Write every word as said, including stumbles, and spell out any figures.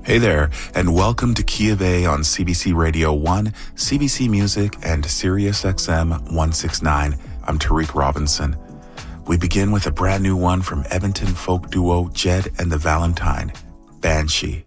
Hey there, and welcome to Key of A on C B C Radio one, C B C Music, and Sirius X M one sixty-nine. I'm Tariq Robinson. We begin with a brand new one from Edmonton folk duo Jed and the Valentine, Banshee.